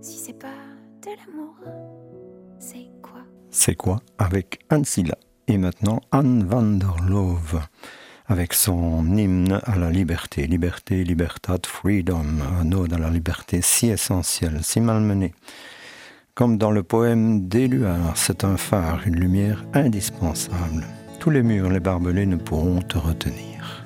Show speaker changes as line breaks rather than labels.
Si c'est pas de l'amour, c'est quoi?
C'est quoi avec Anne Silla et maintenant Anne van der Love avec son hymne à la liberté, liberté, libertad, freedom, un ode à la liberté si essentielle, si malmenée. Comme dans le poème d'Éluard, c'est un phare, une lumière indispensable. Tous les murs, les barbelés ne pourront te retenir.